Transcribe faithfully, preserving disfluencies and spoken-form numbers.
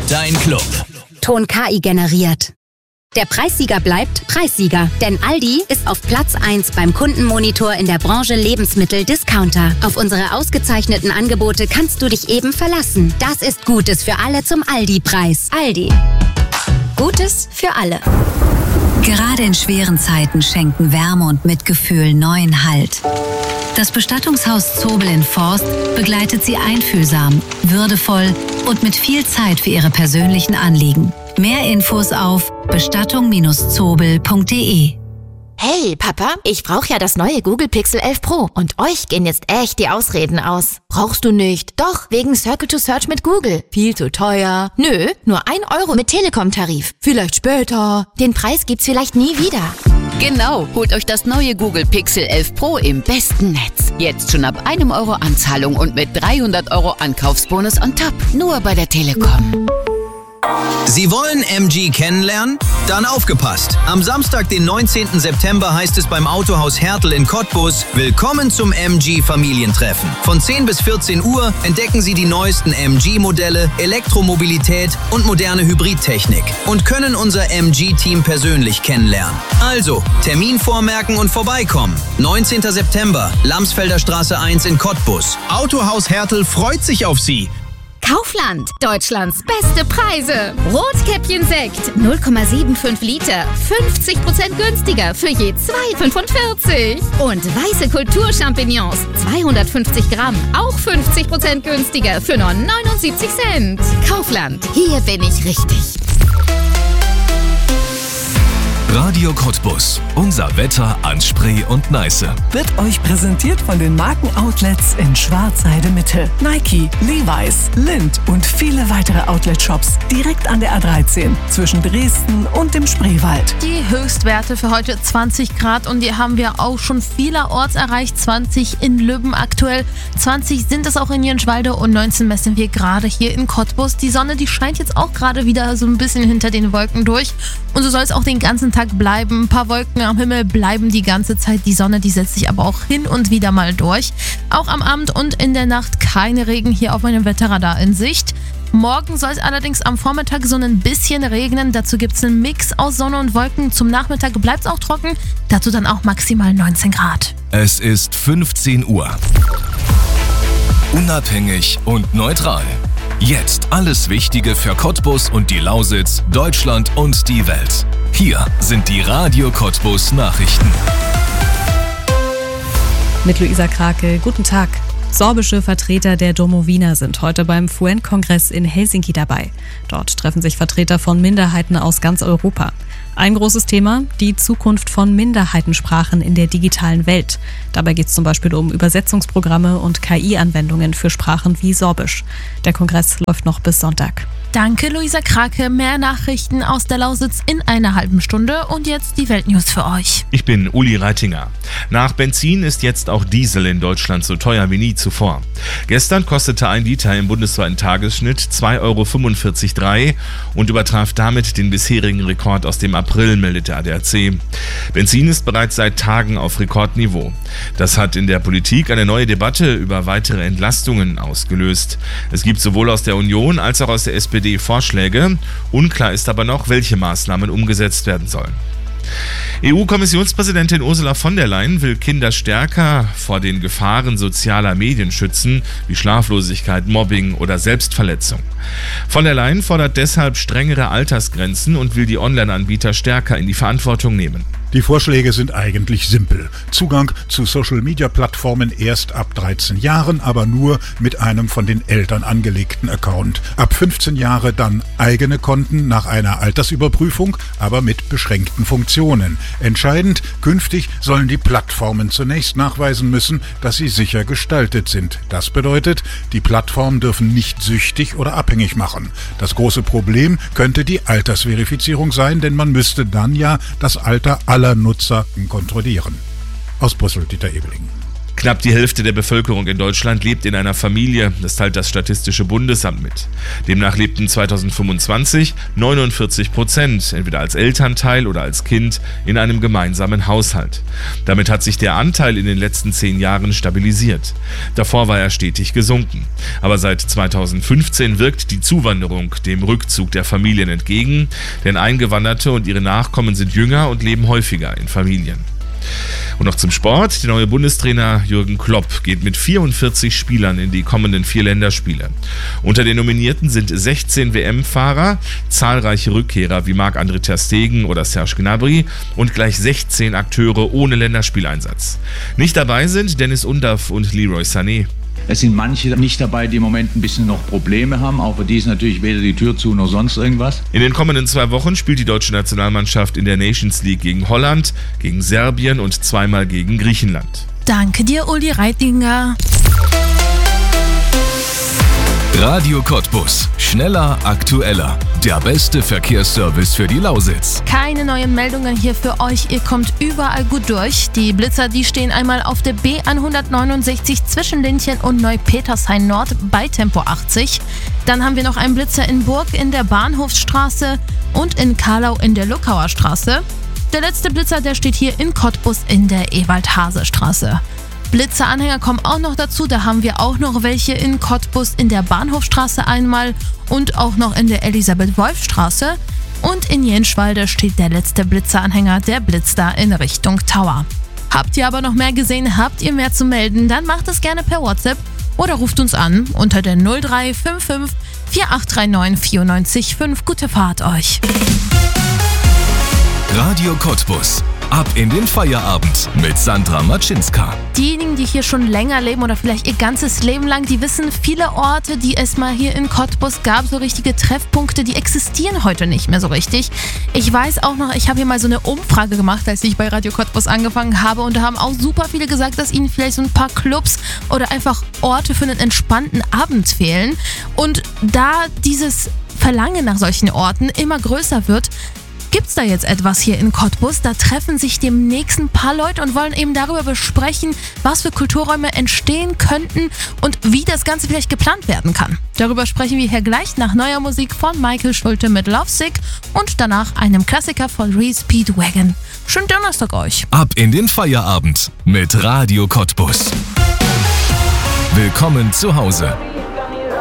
dein Club. Ton K I generiert. Der Preissieger bleibt Preissieger, denn Aldi ist auf Platz eins beim Kundenmonitor in der Branche Lebensmittel-Discounter. Auf unsere ausgezeichneten Angebote kannst du dich eben verlassen. Das ist Gutes für alle zum Aldi-Preis. Aldi. Gutes für alle. Gerade in schweren Zeiten schenken Wärme und Mitgefühl neuen Halt. Das Bestattungshaus Zobel in Forst begleitet Sie einfühlsam, würdevoll und mit viel Zeit für Ihre persönlichen Anliegen. Mehr Infos auf bestattung Bindestrich zobel Punkt de. Hey, Papa, ich brauche ja das neue Google Pixel elf Pro und euch gehen jetzt echt die Ausreden aus. Brauchst du nicht? Doch, wegen Circle to Search mit Google. Viel zu teuer. Nö, nur ein Euro mit Telekom-Tarif. Vielleicht später. Den Preis gibt's vielleicht nie wieder. Genau, holt euch das neue Google Pixel elf Pro im besten Netz. Jetzt schon ab einem Euro Anzahlung und mit dreihundert Euro Ankaufsbonus on top. Nur bei der Telekom. Sie wollen M G kennenlernen? Dann aufgepasst! Am Samstag, den neunzehnten September, heißt es beim Autohaus Hertel in Cottbus: Willkommen zum M G-Familientreffen. Von zehn bis vierzehn Uhr entdecken Sie die neuesten M G-Modelle, Elektromobilität und moderne Hybridtechnik und können unser M G-Team persönlich kennenlernen. Also, Termin vormerken und vorbeikommen. neunzehnten September, Lamsfelder Straße eins in Cottbus. Autohaus Hertel freut sich auf Sie. Kaufland, Deutschlands beste Preise. Rotkäppchen-Sekt, null Komma fünfundsiebzig Liter, fünfzig Prozent günstiger für je zwei Euro fünfundvierzig. Und weiße Kulturchampignons, zweihundertfünfzig Gramm, auch fünfzig Prozent günstiger für nur neunundsiebzig Cent. Kaufland, hier bin ich richtig. Radio Cottbus. Unser Wetter an Spree und Neiße. Wird euch präsentiert von den Markenoutlets in Schwarzheide Mitte. Nike, Levi's, Lindt und viele weitere Outlet-Shops direkt an der A dreizehn zwischen Dresden und dem Spreewald. Die Höchstwerte für heute zwanzig Grad und die haben wir auch schon vielerorts erreicht. zwanzig in Lübben aktuell, zwanzig sind es auch in Jönschwalde und neunzehn messen wir gerade hier in Cottbus. Die Sonne, die scheint jetzt auch gerade wieder so ein bisschen hinter den Wolken durch und so soll es auch den ganzen Tag bleiben. Ein paar Wolken am Himmel bleiben die ganze Zeit. Die Sonne, die setzt sich aber auch hin und wieder mal durch. Auch am Abend und in der Nacht keine Regen hier auf meinem Wetterradar in Sicht. Morgen soll es allerdings am Vormittag so ein bisschen regnen. Dazu gibt es einen Mix aus Sonne und Wolken. Zum Nachmittag bleibt es auch trocken. Dazu dann auch maximal neunzehn Grad. Es ist fünfzehn Uhr. Unabhängig und neutral. Jetzt alles Wichtige für Cottbus und die Lausitz, Deutschland und die Welt. Hier sind die Radio Cottbus Nachrichten. Mit Luisa Krake, guten Tag. Sorbische Vertreter der Domowina sind heute beim F U N-Kongress in Helsinki dabei. Dort treffen sich Vertreter von Minderheiten aus ganz Europa. Ein großes Thema, die Zukunft von Minderheitensprachen in der digitalen Welt. Dabei geht es zum Beispiel um Übersetzungsprogramme und K I-Anwendungen für Sprachen wie Sorbisch. Der Kongress läuft noch bis Sonntag. Danke, Luisa Krake. Mehr Nachrichten aus der Lausitz in einer halben Stunde. Und jetzt die Weltnews für euch. Ich bin Uli Reitinger. Nach Benzin ist jetzt auch Diesel in Deutschland so teuer wie nie zuvor. Gestern kostete ein Liter im bundesweiten Tagesschnitt zwei Euro fünfundvierzig Komma drei und übertraf damit den bisherigen Rekord aus dem April, meldet der A D A C. Benzin ist bereits seit Tagen auf Rekordniveau. Das hat in der Politik eine neue Debatte über weitere Entlastungen ausgelöst. Es gibt sowohl aus der Union als auch aus der S P D Vorschläge. Unklar ist aber noch, welche Maßnahmen umgesetzt werden sollen. E U-Kommissionspräsidentin Ursula von der Leyen will Kinder stärker vor den Gefahren sozialer Medien schützen, wie Schlaflosigkeit, Mobbing oder Selbstverletzung. Von der Leyen fordert deshalb strengere Altersgrenzen und will die Online-Anbieter stärker in die Verantwortung nehmen. Die Vorschläge sind eigentlich simpel. Zugang zu Social-Media-Plattformen erst ab dreizehn Jahren, aber nur mit einem von den Eltern angelegten Account. Ab fünfzehn Jahre dann eigene Konten nach einer Altersüberprüfung, aber mit beschränkten Funktionen. Entscheidend, künftig sollen die Plattformen zunächst nachweisen müssen, dass sie sicher gestaltet sind. Das bedeutet, die Plattformen dürfen nicht süchtig oder abhängig machen. Das große Problem könnte die Altersverifizierung sein, denn man müsste dann ja das Alter aller Nutzer kontrollieren. Aus Brüssel, Dieter Ebeling. Knapp die Hälfte der Bevölkerung in Deutschland lebt in einer Familie, das teilt das Statistische Bundesamt mit. Demnach lebten zweitausendfünfundzwanzig neunundvierzig Prozent, entweder als Elternteil oder als Kind, in einem gemeinsamen Haushalt. Damit hat sich der Anteil in den letzten zehn Jahren stabilisiert. Davor war er stetig gesunken. Aber seit zweitausendfünfzehn wirkt die Zuwanderung dem Rückzug der Familien entgegen, denn Eingewanderte und ihre Nachkommen sind jünger und leben häufiger in Familien. Und noch zum Sport. Der neue Bundestrainer Jürgen Klopp geht mit vierundvierzig Spielern in die kommenden vier Länderspiele. Unter den Nominierten sind sechzehn W M-Fahrer, zahlreiche Rückkehrer wie Marc-André ter Stegen oder Serge Gnabry und gleich sechzehn Akteure ohne Länderspieleinsatz. Nicht dabei sind Dennis Undaff und Leroy Sané. Es sind manche nicht dabei, die im Moment ein bisschen noch Probleme haben, auch für die ist natürlich weder die Tür zu noch sonst irgendwas. In den kommenden zwei Wochen spielt die deutsche Nationalmannschaft in der Nations League gegen Holland, gegen Serbien und zweimal gegen Griechenland. Danke dir, Uli Reitinger. Radio Cottbus. Schneller, aktueller. Der beste Verkehrsservice für die Lausitz. Keine neuen Meldungen hier für euch. Ihr kommt überall gut durch. Die Blitzer, die stehen einmal auf der B hundertneunundsechzig zwischen Lindchen und Neupetershain Nord bei Tempo achtzig. Dann haben wir noch einen Blitzer in Burg in der Bahnhofsstraße und in Karlau in der Luckauer Straße. Der letzte Blitzer, der steht hier in Cottbus in der Ewald-Hase-Straße. Blitzeranhänger kommen auch noch dazu, da haben wir auch noch welche in Cottbus in der Bahnhofstraße einmal und auch noch in der Elisabeth-Wolf-Straße. Und in Jenschwalde steht der letzte Blitzeranhänger, der blitzt da in Richtung Tower. Habt ihr aber noch mehr gesehen, habt ihr mehr zu melden, dann macht es gerne per WhatsApp oder ruft uns an unter der null drei fünf fünf vier acht drei neun vier neun fünf. Gute Fahrt euch! Radio Cottbus. Ab in den Feierabend mit Sandra Matschinska. Diejenigen, die hier schon länger leben oder vielleicht ihr ganzes Leben lang, die wissen, viele Orte, die es mal hier in Cottbus gab, so richtige Treffpunkte, die existieren heute nicht mehr so richtig. Ich weiß auch noch, ich habe hier mal so eine Umfrage gemacht, als ich bei Radio Cottbus angefangen habe und da haben auch super viele gesagt, dass ihnen vielleicht so ein paar Clubs oder einfach Orte für einen entspannten Abend fehlen. Und da dieses Verlangen nach solchen Orten immer größer wird, gibt's da jetzt etwas hier in Cottbus? Da treffen sich demnächst ein paar Leute und wollen eben darüber besprechen, was für Kulturräume entstehen könnten und wie das Ganze vielleicht geplant werden kann. Darüber sprechen wir hier gleich nach neuer Musik von Michael Schulte mit Lovesick und danach einem Klassiker von Reese Speedwagon. Schönen Donnerstag euch! Ab in den Feierabend mit Radio Cottbus. Willkommen zu Hause.